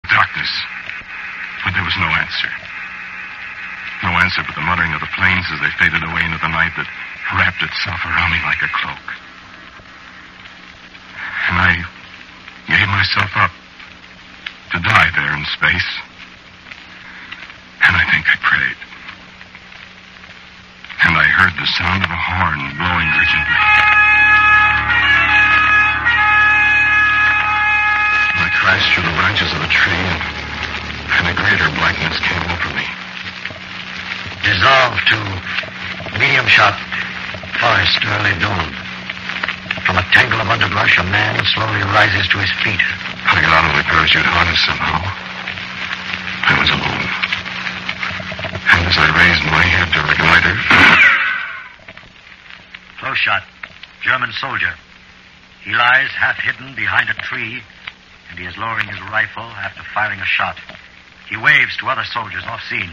Darkness. But there was no answer. No answer but the muttering of the planes as they faded away into the night that wrapped itself around me like a cloak. And I gave myself up to die there in space. And I think I prayed. And I heard the sound of a horn blowing urgently. I crashed through the branches of a tree, and a greater blackness came over me. Dissolved to medium shot forest early dawn. From a tangle of underbrush, a man slowly rises to his feet. I got out of the parachute harness somehow. I was alone. And as I raised my head to reconnoiter... Close shot. German soldier. He lies half hidden behind a tree, and he is lowering his rifle after firing a shot. He waves to other soldiers off scene.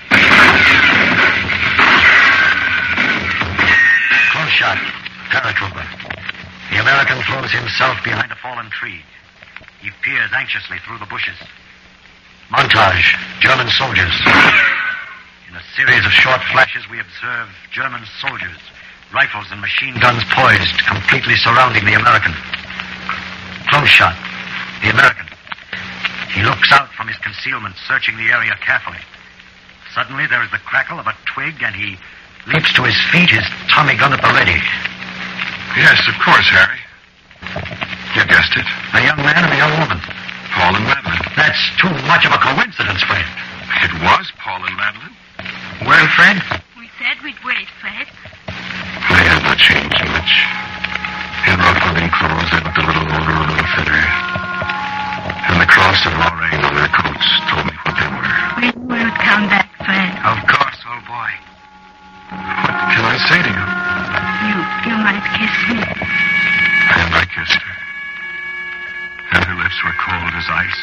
Close shot. Paratrooper. The American throws himself behind a fallen tree. He peers anxiously through the bushes. Montage. German soldiers. In a series of short flashes, we observe German soldiers, rifles and machine guns poised, completely surrounding the American. Close shot. The American. He looks out from his concealment, searching the area carefully. Suddenly, there is the crackle of a twig, and he leaps to his feet, his Tommy gun at the ready. Yes, of course, Harry. You guessed it. A young man and a young woman. Paul and Madeline. That's too much of a coincidence, Fred. It was Paul and Madeline. Well, Fred? We said we'd wait, Fred. They had not changed much. In rough living clothes, they looked a little older, a little thinner. And the cross of Lorraine on their coats told me what they were. We knew you'd come back, Fred. Of course, old boy. What can I say to you? You might kiss me. And I kissed her. And her lips were cold as ice.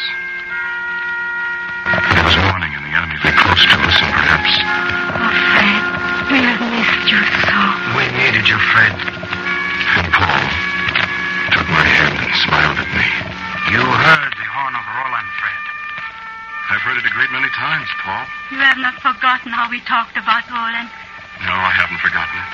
It was morning and the enemy lay close to us, and perhaps... Oh, Fred, we have missed you so. We needed you, Fred. And Paul took my hand and smiled at me. You heard the horn of Roland, Fred. I've heard it a great many times, Paul. You have not forgotten how we talked about Roland. No, I haven't forgotten it.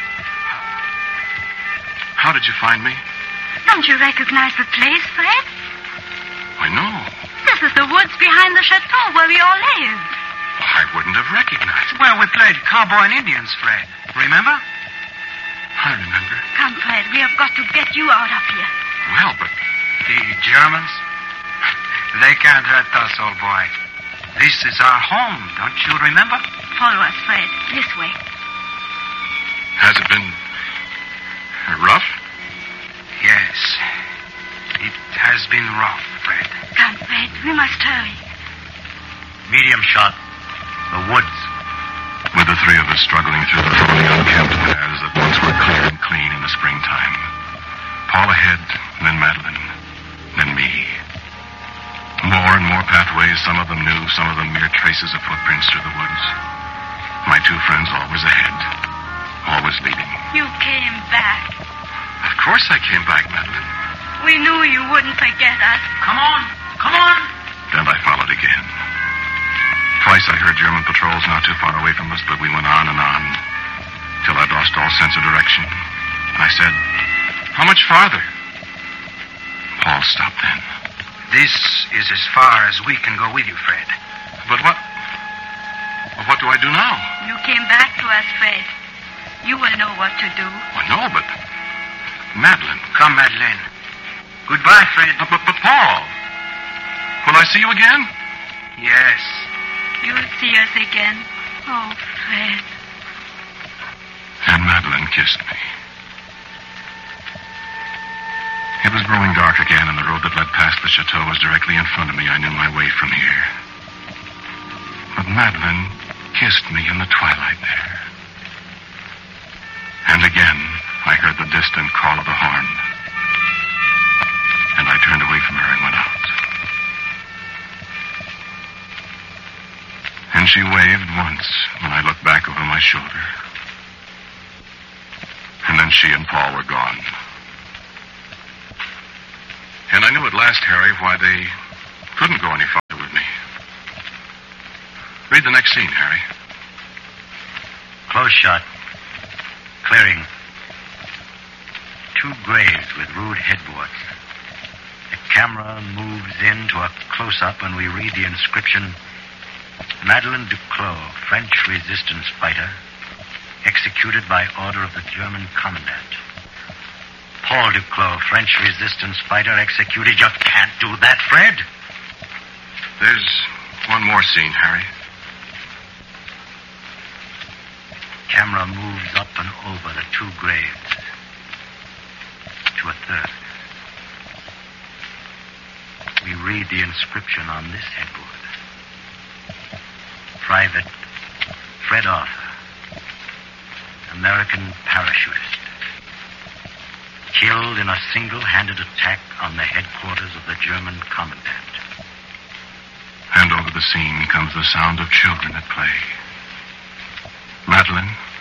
How did you find me? Don't you recognize the place, Fred? I know. This is the woods behind the chateau where we all live. I wouldn't have recognized it. Well, we played cowboy and Indians, Fred. Remember? I remember. Come, Fred, we have got to get you out of here. Well, but... The Germans? They can't hurt us, old boy. This is our home, don't you remember? Follow us, Fred. This way. Has it been... rough? Yes. It has been rough, Fred. Come, Fred, we must hurry. Medium shot. The woods. With the three of us struggling through the lonely, unkempt paths that once were clear and clean in the springtime. Paul ahead, then Madeline, then me. More and more pathways, some of them new, some of them mere traces of footprints through the woods. My two friends always ahead, always leading. You came back. Of course I came back, Madeline. We knew you wouldn't forget us. Come on. Come on. Then I followed again. Twice I heard German patrols not too far away from us, but we went on and on, till I'd lost all sense of direction. I said, "How much farther?" Paul stopped then. This is as far as we can go with you, Fred. But what... well, what do I do now? You came back to us, Fred. You will know what to do. Well, no, but... Madeline. Come, Madeline. Goodbye, Fred. But Paul. Will I see you again? Yes. You'll see us again. Oh, Fred. And Madeline kissed me. It was growing dark again, and the road that led past the chateau was directly in front of me. I knew my way from here. But Madeline kissed me in the twilight there. And again, I heard the distant call of the horn. And I turned away from her and went out. And she waved once when I looked back over my shoulder. And then she and Paul were gone. And I knew at last, Harry, why they couldn't go any farther. Read the next scene, Harry. Close shot. Clearing. 2 graves with rude headboards. The camera moves in to a close-up and we read the inscription, Madeleine Duclos, French resistance fighter, executed by order of the German commandant. Paul Duclos, French resistance fighter, executed. You can't do that, Fred. There's one more scene, Harry. Camera moves up and over the 2 graves to a third. We read the inscription on this headboard. Private Fred Arthur, American parachutist, killed in a single-handed attack on the headquarters of the German commandant. And over the scene comes the sound of children at play. Madeleine,